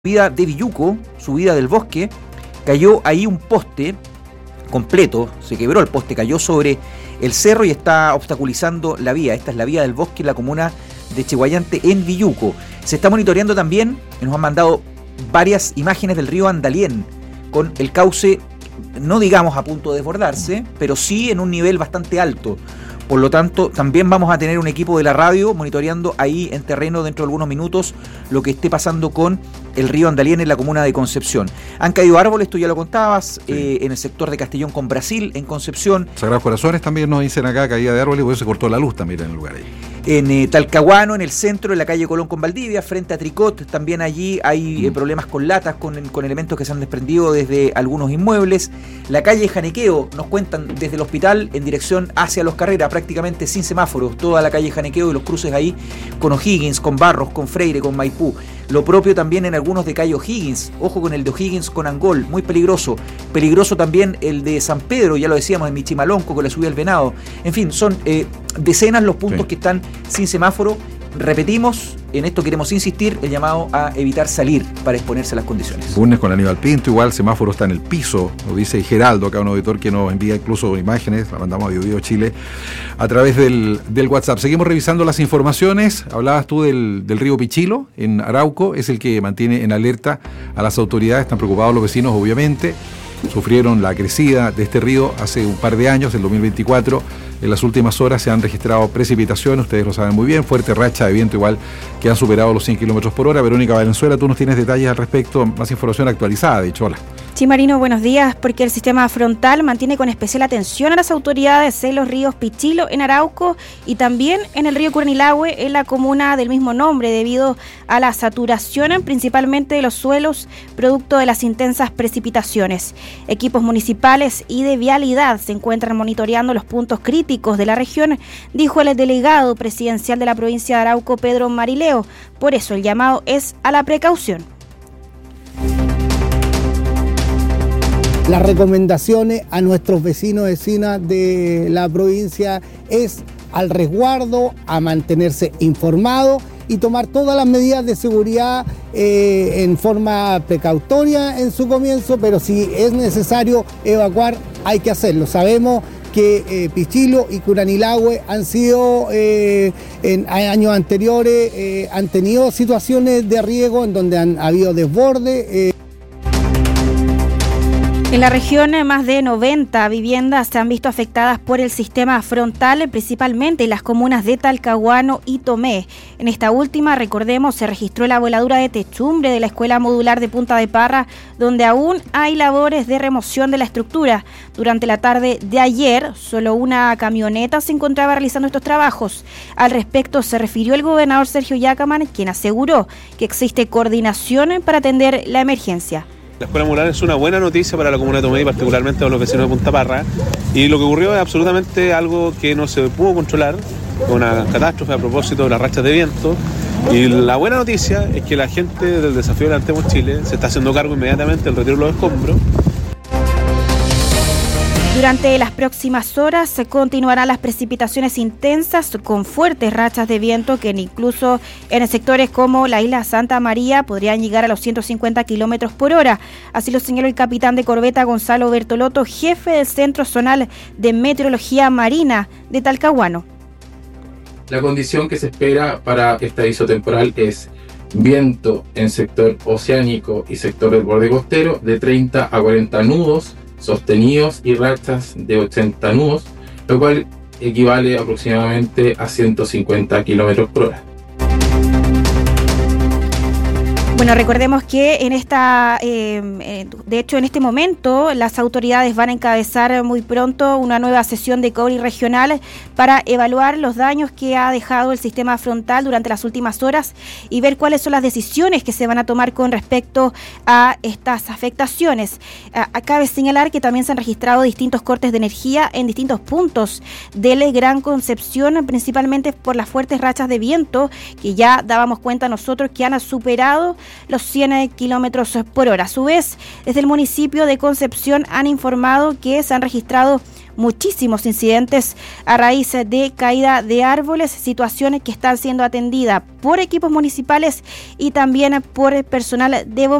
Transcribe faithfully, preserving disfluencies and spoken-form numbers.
subida de Villuco, subida del bosque, cayó ahí un poste completo, se quebró el poste, cayó sobre el cerro y está obstaculizando la vía. Esta es la vía del bosque en la comuna de Chiguayante, en Villuco. Se está monitoreando también, nos han mandado varias imágenes del río Andalién, con el cauce, no digamos a punto de desbordarse, pero sí en un nivel bastante alto. Por lo tanto, también vamos a tener un equipo de la radio monitoreando ahí en terreno dentro de algunos minutos lo que esté pasando con el río Andalién en la comuna de Concepción. Han caído árboles, tú ya lo contabas, sí. eh, en el sector de Castellón con Brasil, en Concepción. Sagrados Corazones también nos dicen acá, caída de árboles, porque se cortó la luz también en el lugar ahí. En eh, Talcahuano, en el centro, en la calle Colón con Valdivia, frente a Tricot, también allí hay mm. eh, problemas con latas, con, con elementos que se han desprendido desde algunos inmuebles. La calle Janequeo, nos cuentan, desde el hospital en dirección hacia Los Carreras, prácticamente sin semáforos, toda la calle Janequeo y los cruces ahí con O'Higgins, con Barros, con Freire, con Maipú. Lo propio también en algunos de calle O'Higgins, ojo con el de O'Higgins con Angol, muy peligroso. Peligroso también el de San Pedro, ya lo decíamos, en Michimalonco con la subida del Venado. En fin, son eh, decenas los puntos sí. que están sin semáforo. Repetimos, en esto queremos insistir, el llamado a evitar salir para exponerse a las condiciones. Lunes con Aníbal Pinto, igual el semáforo está en el piso, lo dice Geraldo, acá un auditor que nos envía incluso imágenes, la mandamos a Biobío Chile, a través del, del WhatsApp. Seguimos revisando las informaciones. Hablabas tú del, del río Pichilo, en Arauco, es el que mantiene en alerta a las autoridades, están preocupados los vecinos, obviamente. Sufrieron la crecida de este río hace un par de años, el dos mil veinticuatro. En las últimas horas se han registrado precipitaciones, ustedes lo saben muy bien, fuerte racha de viento igual que han superado los cien kilómetros por hora. Verónica Valenzuela, tú nos tienes detalles al respecto, más información actualizada, dicho. Hola. Sí, Marino, buenos días, porque el sistema frontal mantiene con especial atención a las autoridades en los ríos Pichilo, en Arauco, y también en el río Curanilahue, en la comuna del mismo nombre, debido a la saturación principalmente de los suelos, producto de las intensas precipitaciones. Equipos municipales y de vialidad se encuentran monitoreando los puntos críticos de la región, dijo el delegado presidencial de la provincia de Arauco, Pedro Marileo. Por eso el llamado es a la precaución. Las recomendaciones a nuestros vecinos y vecinas de la provincia es al resguardo, a mantenerse informados y tomar todas las medidas de seguridad eh, en forma precautoria en su comienzo, pero si es necesario evacuar, hay que hacerlo. Sabemos que eh, Pichilo y Curanilahue han sido, eh, en años anteriores, eh, han tenido situaciones de riego en donde han habido desbordes. Eh, En la región, más de noventa viviendas se han visto afectadas por el sistema frontal, principalmente en las comunas de Talcahuano y Tomé. En esta última, recordemos, se registró la voladura de techumbre de la Escuela Modular de Punta de Parra, donde aún hay labores de remoción de la estructura. Durante la tarde de ayer, solo una camioneta se encontraba realizando estos trabajos. Al respecto, se refirió el gobernador Sergio Yacaman, quien aseguró que existe coordinación para atender la emergencia. La Escuela Modular es una buena noticia para la comuna de Tomé y particularmente para los vecinos de Punta Parra, y lo que ocurrió es absolutamente algo que no se pudo controlar, una catástrofe a propósito de las rachas de viento, y la buena noticia es que la gente del desafío Levantemos Chile se está haciendo cargo inmediatamente del retiro de los escombros. Durante las próximas horas se continuarán las precipitaciones intensas con fuertes rachas de viento que incluso en sectores como la isla Santa María podrían llegar a los ciento cincuenta kilómetros por hora. Así lo señaló el capitán de corbeta Gonzalo Bertolotto, jefe del Centro Zonal de Meteorología Marina de Talcahuano. La condición que se espera para este aviso temporal es viento en sector oceánico y sector del borde costero de treinta a cuarenta nudos sostenidos y rachas de ochenta nudos, lo cual equivale aproximadamente a ciento cincuenta kilómetros por hora. Bueno, recordemos que en esta, eh, de hecho en este momento las autoridades van a encabezar muy pronto una nueva sesión de C O B R I regional para evaluar los daños que ha dejado el sistema frontal durante las últimas horas y ver cuáles son las decisiones que se van a tomar con respecto a estas afectaciones. Ah, cabe señalar que también se han registrado distintos cortes de energía en distintos puntos del Gran Concepción, principalmente por las fuertes rachas de viento que ya dábamos cuenta nosotros que han superado los cien kilómetros por hora. A su vez, desde el municipio de Concepción han informado que se han registrado muchísimos incidentes a raíz de caída de árboles, situaciones que están siendo atendidas por equipos municipales y también por personal de bomberos.